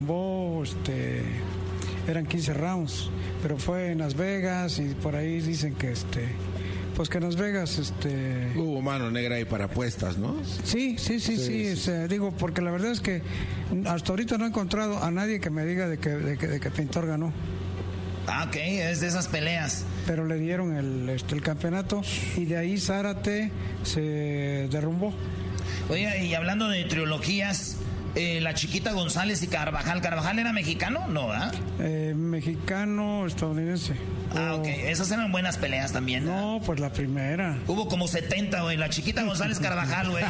Eran 15 rounds, pero fue en Las Vegas y por ahí dicen que pues que en Las Vegas hubo mano negra ahí para apuestas, ¿no? Sí. Digo, porque la verdad es que hasta ahorita no he encontrado a nadie que me diga de que Pintor ganó. Ah, ok, es de esas peleas. Pero le dieron el campeonato y de ahí Zárate se derrumbó. Oye, y hablando de trilogías, la Chiquita González y Carvajal. ¿Carvajal era mexicano? No, ¿verdad? Mexicano, estadounidense. Ah, ok. Esas eran buenas peleas también, ¿no? No, pues la primera. Hubo como 70, güey. La Chiquita González Carvajal, güey.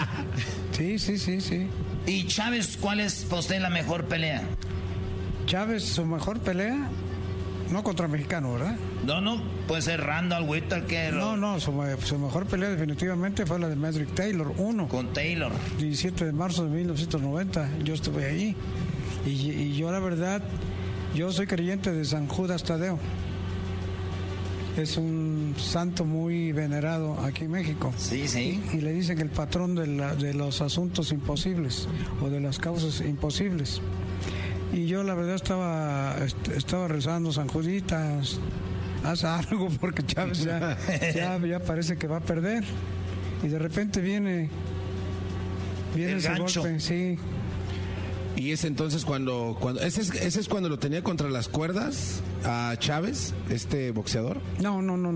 Sí. ¿Y Chávez, cuál es para usted la mejor pelea? Chávez, su mejor pelea, no contra mexicano, ¿verdad? No, puede ser Randall Whittaker. No, su mejor pelea definitivamente fue la de Medrick Taylor, 1. Con Taylor. 17 de marzo de 1990, yo estuve allí. Y yo la verdad, yo soy creyente de San Judas Tadeo. Es un santo muy venerado aquí en México. Sí. Y le dicen el patrón de los asuntos imposibles o de las causas imposibles. Y yo la verdad estaba rezando: San Juditas, haz algo porque Chávez ya parece que va a perder. Y de repente viene ese gancho. golpe, sí. Y es entonces cuando ese es cuando lo tenía contra las cuerdas a Chávez, boxeador. No,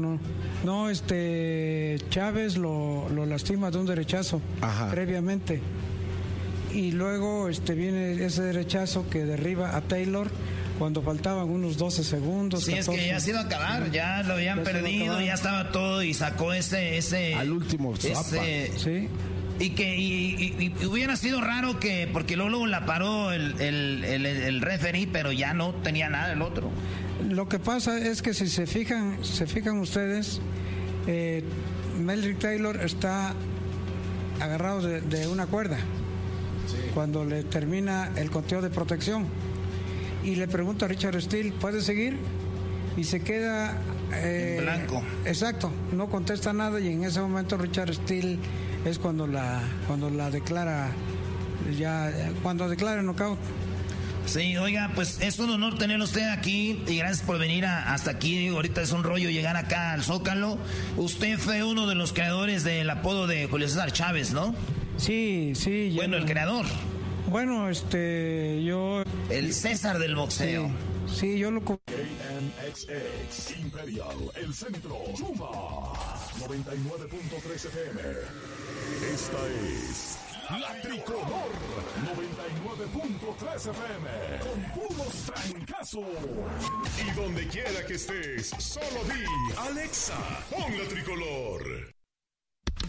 Chávez lo lastima de un derechazo. Ajá. Previamente. Y luego viene ese derechazo que derriba a Taylor cuando faltaban unos 12 segundos. Sí, 14. Es que ya se iba a acabar, ya lo habían perdido, ya estaba todo y sacó ese al último sí. Y hubiera sido raro que, porque luego la paró el referee, pero ya no tenía nada el otro. Lo que pasa es que si se fijan ustedes, Medrick Taylor está agarrado de una cuerda. Sí. Cuando le termina el conteo de protección y le pregunta a Richard Steele, ¿puede seguir? Y se queda en blanco. Exacto, no contesta nada y en ese momento Richard Steele es cuando la declara, cuando declara el knockout. Sí, oiga, pues es un honor tenerlo usted aquí y gracias por venir hasta aquí. Ahorita es un rollo llegar acá al Zócalo. Usted fue uno de los creadores del apodo de Julio César Chávez, ¿no? Sí. Bueno, el creador. Bueno, yo... El César del boxeo. Sí, yo lo... KNXX, Imperial, El Centro, Chuma, 99.3 FM. Esta es La Tricolor, 99.3 FM, con puros trancazos. Y donde quiera que estés, solo di, Alexa, pon La Tricolor.